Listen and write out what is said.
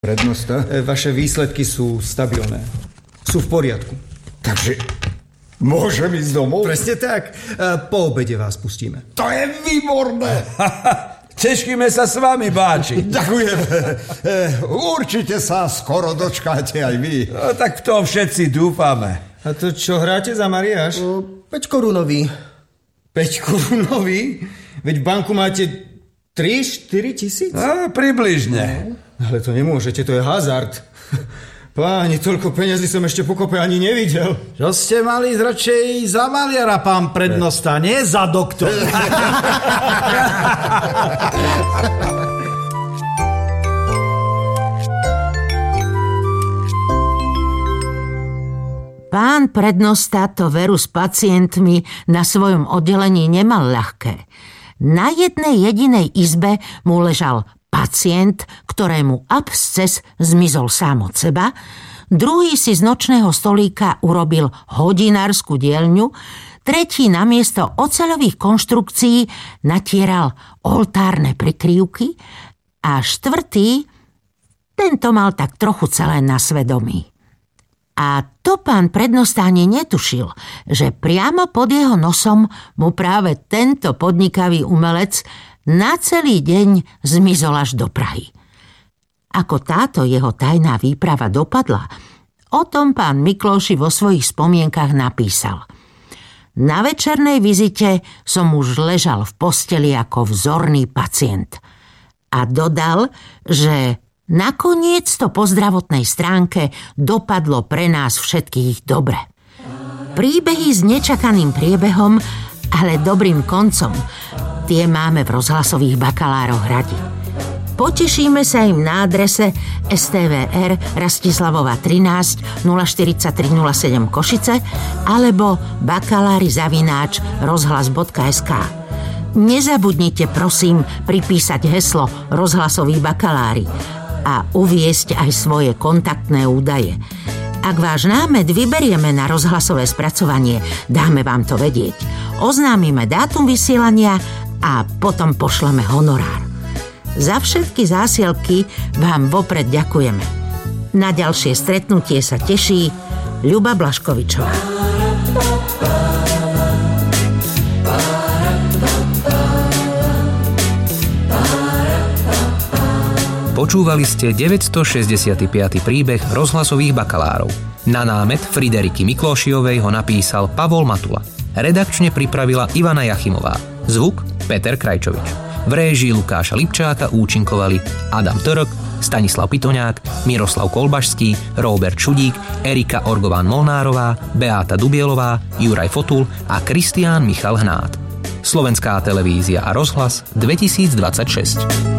Prednosta? Vaše výsledky sú stabilné. Sú v poriadku. Takže môžem ísť domov? Presne tak. Po obede vás pustíme. To je výborné. Tešíme sa s vami, báči. Ďakujem. Určite sa skoro dočkáte aj vy. No, tak v tom všetci dúfame. A to čo hráte za mariáš? 5 korunový. 5 korunový? Veď v banku máte 3-4 tisíc? No, približne. Ale to nemôžete, to je hazard. Páni, toľko peňazí som ešte pokope ani nevidel. Čo ste mali radšej za maliara, pán prednosta, nie za doktora. Pán prednosta to veru s pacientmi na svojom oddelení nemal ľahké. Na jednej jedinej izbe mu ležal pacient, ktorému absces zmizol sám od seba, druhý si z nočného stolíka urobil hodinárskú dielňu, tretí namiesto oceľových konštrukcií natieral oltárne prikryvky a štvrtý, tento mal tak trochu celé na svedomí. A to pán prednosta ani netušil, že priamo pod jeho nosom mu práve tento podnikavý umelec na celý deň zmizol až do Prahy. Ako táto jeho tajná výprava dopadla, o tom pán Mikloši vo svojich spomienkach napísal. Na večernej vizite som už ležal v posteli ako vzorný pacient. A dodal, že nakoniec to po zdravotnej stránke dopadlo pre nás všetkých dobre. Príbehy s nečakaným priebehom, ale dobrým koncom, tie máme v rozhlasových bakalároch radi. Potešíme sa im na adrese STVR Rastislavova 13 04307 Košice alebo bakalári@rozhlas.sk. Nezabudnite prosím pripísať heslo Rozhlasoví bakalári a uviesť aj svoje kontaktné údaje. Ak váš námed vyberieme na rozhlasové spracovanie, dáme vám to vedieť. Oznámime dátum vysielania a potom pošleme honorár. Za všetky zásielky vám vopred ďakujeme. Na ďalšie stretnutie sa teší Ľuba Blaškovičová. Počúvali ste 965. príbeh rozhlasových bakalárov. Na námet Frideriky Miklošiovej ho napísal Pavol Matula. Redakčne pripravila Ivana Jachimová. Zvuk Peter Krajčovič. V réžii Lukáša Lipčáka účinkovali Adam Török, Stanislav Pitoňák, Miroslav Kolbašský, Róbert Šudík, Erika Orgován-Molnárová, Beáta Dubielová, Juraj Fotul a Kristián Michal Hnát. Slovenská televízia a rozhlas 2026.